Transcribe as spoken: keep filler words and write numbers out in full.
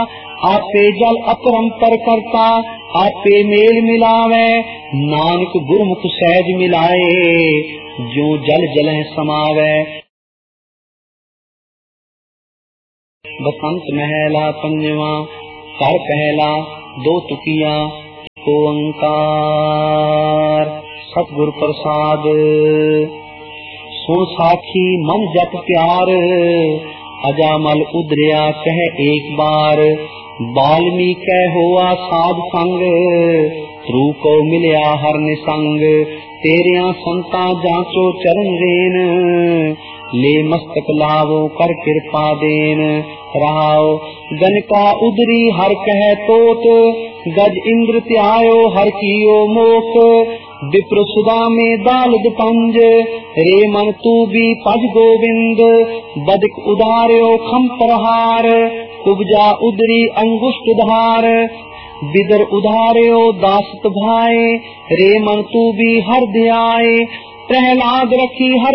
आपे जल अपरंपर करता, आपे मेल मिलावे, नानक गुरमुख सहज मिलाए, जो जल जल समावे। बसंत महला पंजवा, कर पहला दो तुकिया, ओंकार सतगुर प्रसाद। सुन साखी मन जप प्यार, अजामल उदरिया कह एक बार, बाल्मीकि होआ साध संग, ध्रुव को मिलया हर निसंग। तेरिया संता जांचो चरण रेन, ले मस्तक लावो कर कृपा देन। रहाओ गनका उदरी हर कह तोत, गज इंद्र त्यायो हर कियो मोक। विप्र सुदा में दालद पंज, रे मन तू भी पज गोविंद। बदिक उदार्यो खम प्रहार, कुबजा उदरी अंगुष्ठ धार। बिदर उदार्यो दासत भाए, रे मन तू भी हर ध्याए। प्रहलाद रखी हर